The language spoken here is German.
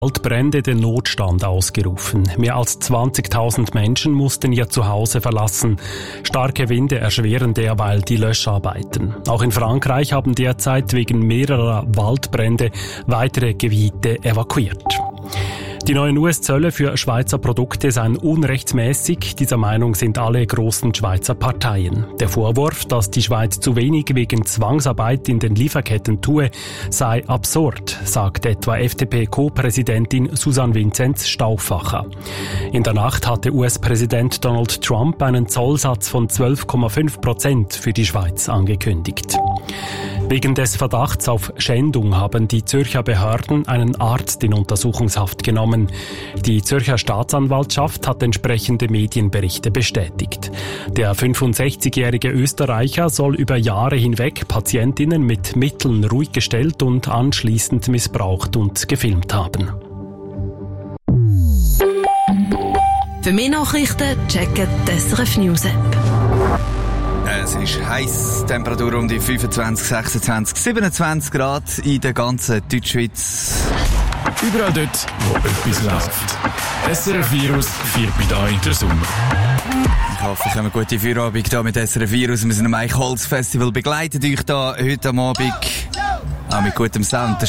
Waldbrände den Notstand ausgerufen. Mehr als 20.000 Menschen mussten ihr Zuhause verlassen. Starke Winde erschweren derweil die Löscharbeiten. Auch in Frankreich haben derzeit wegen mehrerer Waldbrände weitere Gebiete evakuiert. Die neuen US-Zölle für Schweizer Produkte seien unrechtsmäßig. Dieser Meinung sind alle großen Schweizer Parteien. Der Vorwurf, dass die Schweiz zu wenig wegen Zwangsarbeit in den Lieferketten tue, sei absurd, sagt etwa FDP-Co-Präsidentin Susanne Vinzenz-Stauffacher. In der Nacht hatte US-Präsident Donald Trump einen Zollsatz von 12,5% für die Schweiz angekündigt. Wegen des Verdachts auf Schändung haben die Zürcher Behörden einen Arzt in Untersuchungshaft genommen. Die Zürcher Staatsanwaltschaft hat entsprechende Medienberichte bestätigt. Der 65-jährige Österreicher soll über Jahre hinweg Patientinnen mit Mitteln ruhig gestellt und anschließend missbraucht und gefilmt haben. Für mehr Nachrichten checken die SRF News App. Es ist heiß, Temperatur um die 25, 26, 27 Grad in der ganzen Deutschschweiz. Überall dort, wo etwas läuft. SRF Virus feiert mit euch den Sommer. Ich hoffe, ich habe eine gute Feierabend hier mit SRF Virus. Wir sind am Eichholz Festival, begleitet euch da heute am Abend. Auch mit gutem Sound.